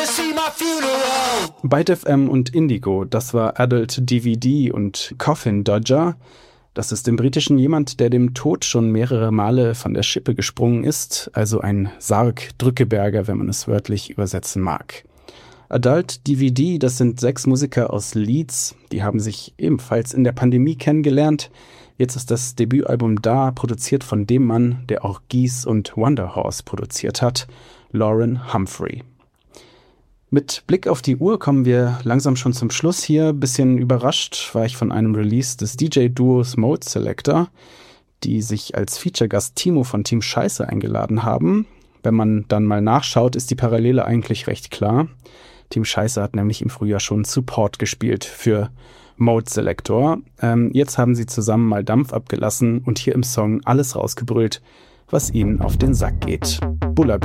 Byte FM und Indigo, das war Adult DVD und Coffin Dodger. Das ist im Britischen jemand, der dem Tod schon mehrere Male von der Schippe gesprungen ist, also ein Sarg-Drückeberger, wenn man es wörtlich übersetzen mag. Adult DVD, das sind 6 Musiker aus Leeds, die haben sich ebenfalls in der Pandemie kennengelernt. Jetzt ist das Debütalbum da, produziert von dem Mann, der auch Geese und Wonderhorse produziert hat, Lauren Humphrey. Mit Blick auf die Uhr kommen wir langsam schon zum Schluss hier. Bisschen überrascht war ich von einem Release des DJ-Duos Mode Selector, die sich als Feature-Gast Timo von Team Scheiße eingeladen haben. Wenn man dann mal nachschaut, ist die Parallele eigentlich recht klar. Team Scheiße hat nämlich im Frühjahr schon Support gespielt für Mode Selector. Jetzt haben sie zusammen mal Dampf abgelassen und hier im Song alles rausgebrüllt, was ihnen auf den Sack geht. Bulla